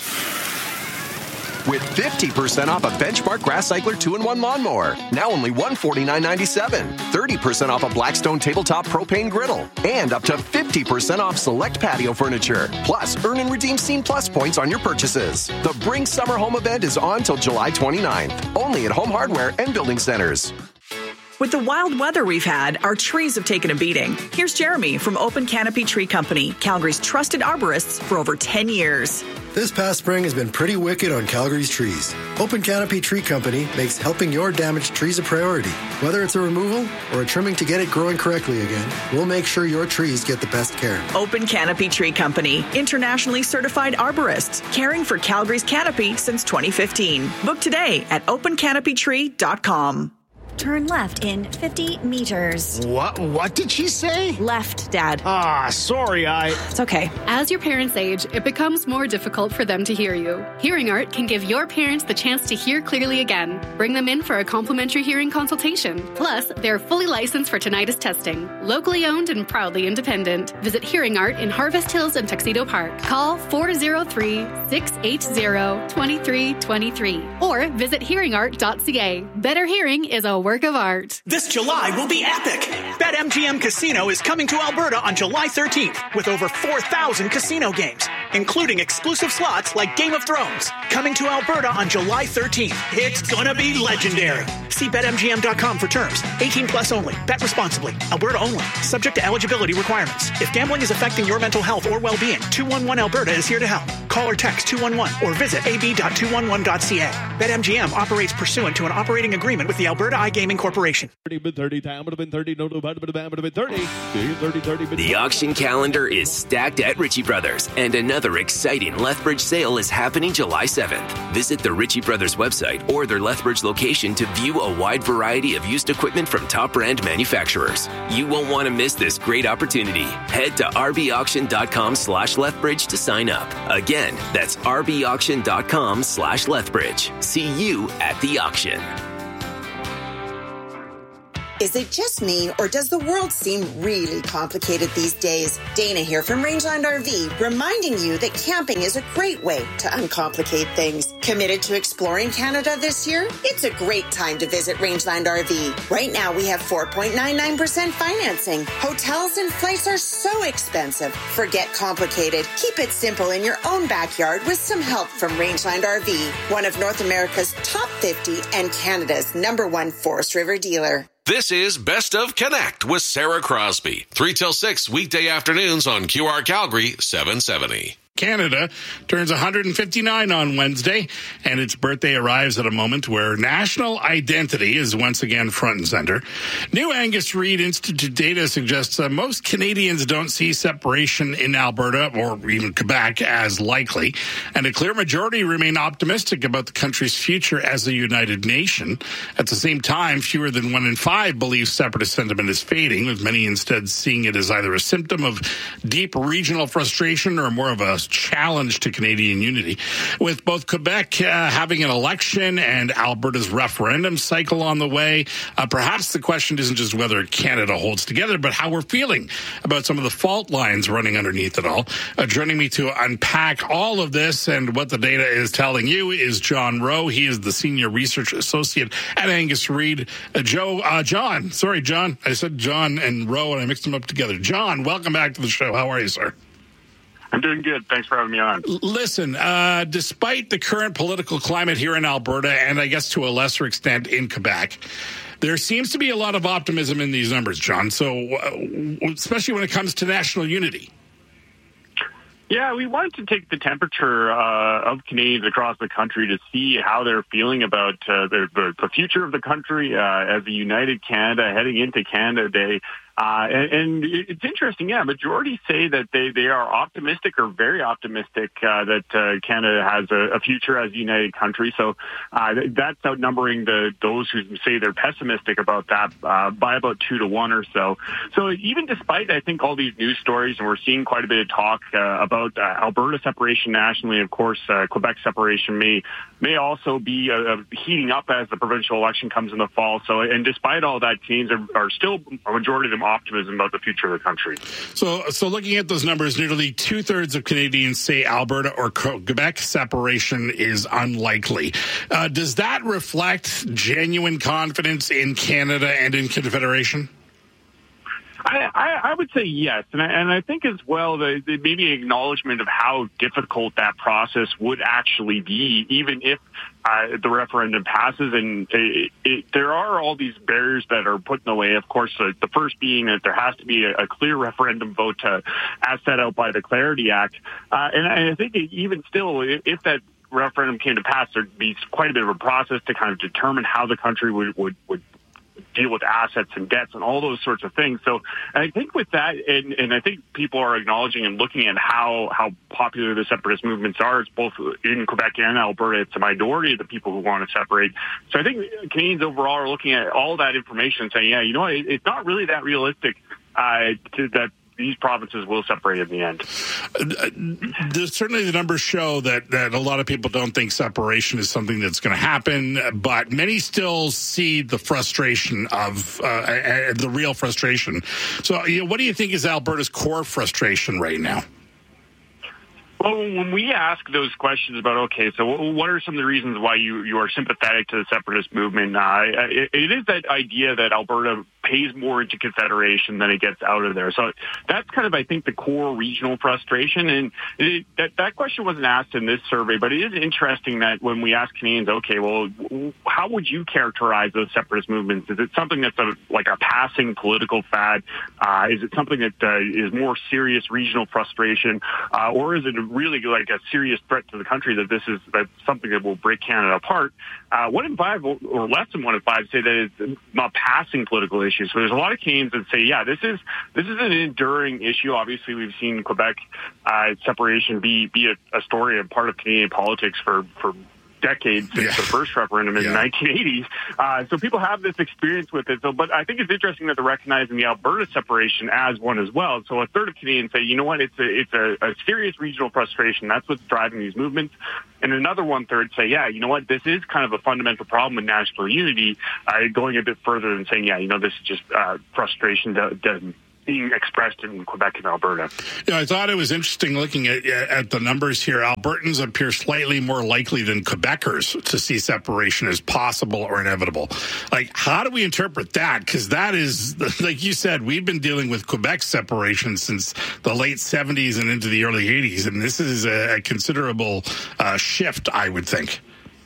with fifty percent off a Benchmark Grass Cycler two in one lawnmower, now only one hundred forty-nine ninety-seven. thirty percent off a Blackstone Tabletop Propane Griddle, and up to fifty percent off select patio furniture. Plus, earn and redeem Scene Plus points on your purchases. The Bring Summer Home event is on till July twenty-ninth, only at Home Hardware and Building Centers. With the wild weather we've had, our trees have taken a beating. Here's Jeremy from Open Canopy Tree Company, Calgary's trusted arborists for over ten years. This past spring has been pretty wicked on Calgary's trees. Open Canopy Tree Company makes helping your damaged trees a priority. Whether it's a removal or a trimming to get it growing correctly again, we'll make sure your trees get the best care. Open Canopy Tree Company, internationally certified arborists, caring for Calgary's canopy since twenty fifteen. Book today at open canopy tree dot com. Turn left in fifty meters. What? What did she say? Left, Dad. Ah, sorry, I... It's okay. As your parents age, it becomes more difficult for them to hear you. Hearing Art can give your parents the chance to hear clearly again. Bring them in for a complimentary hearing consultation. Plus, they're fully licensed for tinnitus testing. Locally owned and proudly independent. Visit Hearing Art in Harvest Hills and Tuxedo Park. Call four oh three, six eight zero, two three two three or visit hearing art dot c a. Better hearing is a work of art. This July will be epic. BetMGM Casino is coming to Alberta on July thirteenth with over four thousand casino games, including exclusive slots like Game of Thrones. Coming to Alberta on July thirteenth. It's gonna be legendary. See Bet M G M dot com for terms. eighteen plus only. Bet responsibly. Alberta only. Subject to eligibility requirements. If gambling is affecting your mental health or well-being, two one one Alberta is here to help. Call or text two one one or visit a b dot two one one dot c a. BetMGM operates pursuant to an operating agreement with the Alberta iGaming Corporation. The auction calendar is stacked at Ritchie Brothers, and another exciting Lethbridge sale is happening July seventh. Visit the Ritchie Brothers website or their Lethbridge location to view a wide variety of used equipment from top brand manufacturers. You won't want to miss this great opportunity. Head to r b auction dot com slash Lethbridge to sign up. Again, that's r b auction dot com slash Lethbridge. See you at the auction. Is it just me, or does the world seem really complicated these days? Dana here from Rangeland R V, reminding you that camping is a great way to uncomplicate things. Committed to exploring Canada this year? It's a great time to visit Rangeland R V. Right now, we have four point nine nine percent financing. Hotels and flights are so expensive. Forget complicated. Keep it simple in your own backyard with some help from Rangeland R V, one of North America's top fifty and Canada's number one Forest River dealer. This is Best of Connect with Sarah Crosby. three till six weekday afternoons on Q R Calgary seven seventy. Canada turns one hundred fifty-nine on Wednesday, and its birthday arrives at a moment where national identity is once again front and center. New Angus Reid Institute data suggests that most Canadians don't see separation in Alberta or even Quebec as likely, and a clear majority remain optimistic about the country's future as a united nation. At the same time, fewer than one in five believe separatist sentiment is fading, with many instead seeing it as either a symptom of deep regional frustration or more of a challenge to Canadian unity. With both Quebec uh, having an election and Alberta's referendum cycle on the way, uh, perhaps the question isn't just whether Canada holds together, but how we're feeling about some of the fault lines running underneath it all. Uh, joining me to unpack all of this and what the data is telling you is John Rowe. He is the Senior Research Associate at Angus Reid. Uh, Joe, uh, John, sorry, John. I said John and Rowe, and I mixed them up together. John, welcome back to the show. How are you, sir? I'm doing good. Thanks for having me on. Listen, uh, despite the current political climate here in Alberta, and I guess to a lesser extent in Quebec, there seems to be a lot of optimism in these numbers, John, so uh, especially when it comes to national unity. Yeah, we wanted to take the temperature uh, of Canadians across the country to see how they're feeling about uh, the, the future of the country uh, as a united Canada heading into Canada Day. Uh, and, and it's interesting, yeah, majority say that they, they are optimistic or very optimistic uh, that uh, Canada has a, a future as a united country. So uh, that's outnumbering the those who say they're pessimistic about that uh, by about two to one or so. So even despite, I think, all these news stories, and we're seeing quite a bit of talk uh, about uh, Alberta separation nationally, of course, uh, Quebec separation may may also be uh, heating up as the provincial election comes in the fall. So, and despite all that, Canadians are, are still, a majority of them, optimism about the future of the country. So, so looking at those numbers, nearly two-thirds of Canadians say Alberta or Quebec separation is unlikely. Uh, does that reflect genuine confidence in Canada and in Confederation? I, I, I would say yes, and I, and I think as well that maybe an acknowledgement of how difficult that process would actually be, even if uh, the referendum passes. And it, it, there are all these barriers that are put in the way. Of course, uh, the first being that there has to be a, a clear referendum vote uh, as set out by the Clarity Act. Uh, and I think even still, if that referendum came to pass, there'd be quite a bit of a process to kind of determine how the country would would, would deal with assets and debts and all those sorts of things. So I think with that, and, and I think people are acknowledging and looking at how, how popular the separatist movements are. It's both in Quebec and Alberta. It's a minority of the people who want to separate. So I think Canadians overall are looking at all that information and saying, yeah, you know what, it's not really that realistic uh, to that these provinces will separate in the end. Uh, certainly the numbers show that, that a lot of people don't think separation is something that's going to happen, but many still see the frustration of, uh, uh, the real frustration. So, you know, what do you think is Alberta's core frustration right now? Well, when we ask those questions about, okay, so what are some of the reasons why you, you are sympathetic to the separatist movement? Uh, it, it is that idea that Alberta pays more into Confederation than it gets out of there. So that's kind of, I think, the core regional frustration. And it, that, that question wasn't asked in this survey, but it is interesting that when we ask Canadians, okay, well, how would you characterize those separatist movements? Is it something that's a, like a passing political fad? Uh, is it something that uh, is more serious regional frustration? Uh, or is it really like a serious threat to the country that this is that something that will break Canada apart? Uh, one in five, or less than one in five, say that it's not passing political issues. So there's a lot of Canadians that say, yeah, this is this is an enduring issue. Obviously, we've seen Quebec uh, separation be be a, a story and part of Canadian politics for for. decades since yeah. the first referendum in yeah. the nineteen eighties. Uh, so people have this experience with it. So, but I think it's interesting that they're recognizing the Alberta separation as one as well. So a third of Canadians say, you know what, it's a, it's a, a serious regional frustration. That's what's driving these movements. And another one third say, yeah, you know what, this is kind of a fundamental problem with national unity, uh, going a bit further than saying, yeah, you know, this is just uh, frustration that doesn't being expressed in Quebec and Alberta. Yeah, I thought it was interesting looking at at the numbers here. Albertans appear slightly more likely than Quebecers to see separation as possible or inevitable. Like, how do we interpret that? Because that is, like you said, we've been dealing with Quebec separation since the late seventies and into the early eighties, and this is a, a considerable uh, shift, I would think.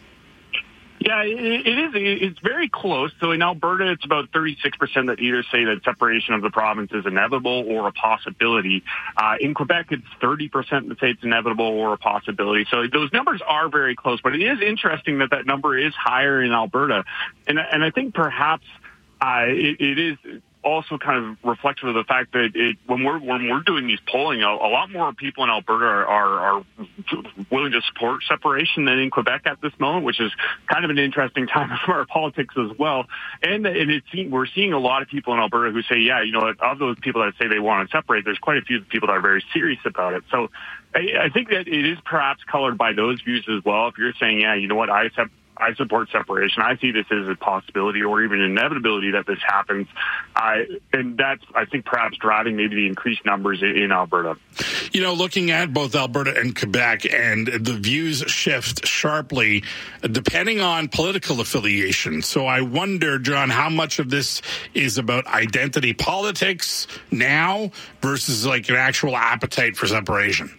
Yeah, it is. It's very close. So in Alberta, it's about thirty-six percent that either say that separation of the province is inevitable or a possibility. Uh, in Quebec, it's thirty percent that say it's inevitable or a possibility. So those numbers are very close. But it is interesting that that number is higher in Alberta. And, and I think perhaps uh, it, it is also kind of reflective of the fact that it, when we're when we're doing these polling, a, a lot more people in Alberta are, are, are willing to support separation than in Quebec at this moment, which is kind of an interesting time for our politics as well. And and it's, we're seeing a lot of people in Alberta who say, yeah, you know, of those people that say they want to separate, there's quite a few people that are very serious about it. So I, I think that it is perhaps colored by those views as well. If you're saying, yeah, you know what, I accept I support separation. I see this as a possibility or even inevitability that this happens. Uh, and that's, I think, perhaps driving maybe the increased numbers in, in Alberta. You know, looking at both Alberta and Quebec, and the views shift sharply depending on political affiliation. So I wonder, John, how much of this is about identity politics now versus like an actual appetite for separation?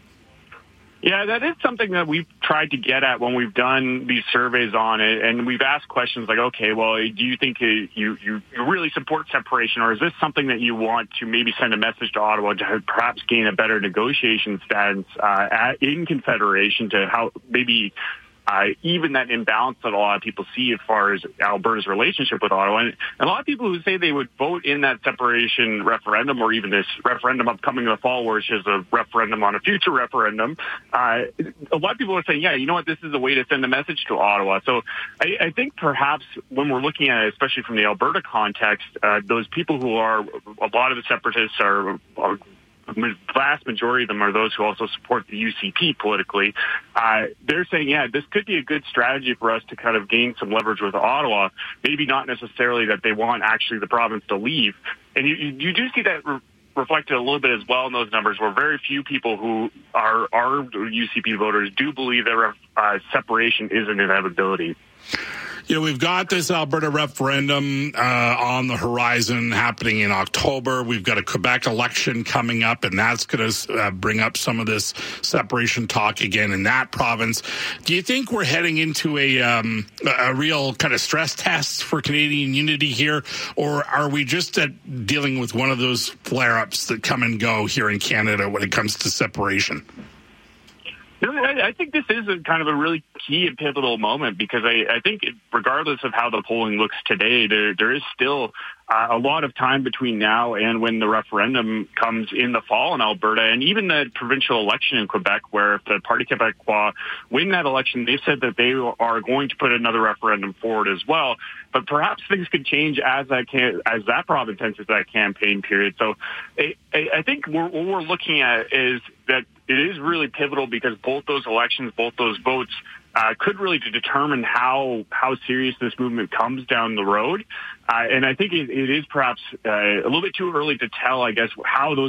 Yeah, that is something that we've tried to get at when we've done these surveys on it, and we've asked questions like, okay, well, do you think you, you, you really support separation, or is this something that you want to maybe send a message to Ottawa to perhaps gain a better negotiation stance uh, at, in Confederation to how maybe Uh, even that imbalance that a lot of people see as far as Alberta's relationship with Ottawa. And a lot of people who say they would vote in that separation referendum, or even this referendum upcoming in the fall, which is a referendum on a future referendum, uh, a lot of people are saying, yeah, you know what, this is a way to send a message to Ottawa. So I, I think perhaps when we're looking at it, especially from the Alberta context, uh, those people who are, a lot of the separatists are, are the vast majority of them are those who also support the U C P politically. Uh, they're saying, yeah, this could be a good strategy for us to kind of gain some leverage with Ottawa. Maybe not necessarily that they want actually the province to leave. And you, you do see that re- reflected a little bit as well in those numbers, where very few people who are, are U C P voters do believe that uh, separation is an inevitability. You know, we've got this Alberta referendum uh, on the horizon happening in October. We've got a Quebec election coming up, and that's going to uh, bring up some of this separation talk again in that province. Do you think we're heading into a um, a real kind of stress test for Canadian unity here, or are we just at dealing with one of those flare-ups that come and go here in Canada when it comes to separation? I think this is a kind of a really key and pivotal moment, because I, I think regardless of how the polling looks today, there there is still uh, a lot of time between now and when the referendum comes in the fall in Alberta, and even the provincial election in Quebec, where if the Parti Québécois win that election, they've said that they are going to put another referendum forward as well. But perhaps things could change as that can, as that province enters that campaign period. So I, I think we're, what we're looking at is that it is really pivotal, because both those elections, both those votes, uh, could really determine how how serious this movement comes down the road. Uh, and I think it, it is perhaps uh, a little bit too early to tell, I guess, how those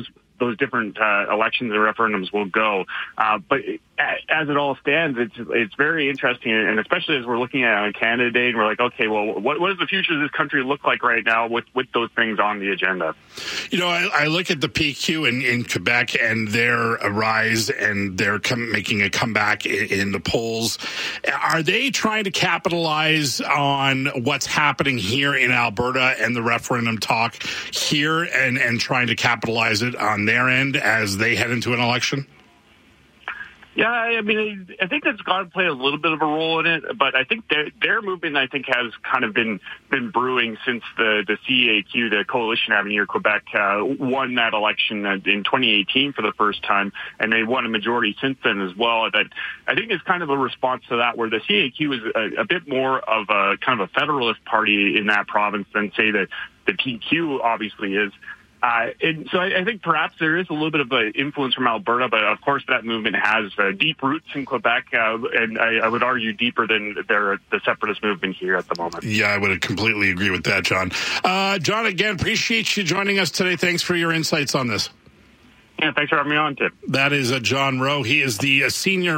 those different uh, elections and referendums will go. Uh, but as it all stands, it's it's very interesting, and especially as we're looking at on Canada Day, and we're like, okay, well, what, what does the future of this country look like right now with, with those things on the agenda? You know, I, I look at the P Q in, in Quebec and their rise, and they're come, making a comeback in, in the polls. Are they trying to capitalize on what's happening here in Alberta and the referendum talk here, and, and trying to capitalize it on their end as they head into an election? Yeah, I mean, I think that's got to play a little bit of a role in it, but I think their, their movement, I think, has kind of been been brewing since the, the C A Q, the Coalition Avenir Quebec, uh, won that election in twenty eighteen for the first time, and they won a majority since then as well. That I think is kind of a response to that, where the C A Q is a, a bit more of a kind of a federalist party in that province than, say, that the P Q obviously is. Uh, and so I, I think perhaps there is a little bit of an influence from Alberta, but of course that movement has uh, deep roots in Quebec, uh, and I, I would argue deeper than their, the separatist movement here at the moment. Yeah, I would completely agree with that, John. Uh, John, again, appreciate you joining us today. Thanks for your insights on this. Yeah, thanks for having me on, Tim. That is uh, John Rowe. He is the uh, senior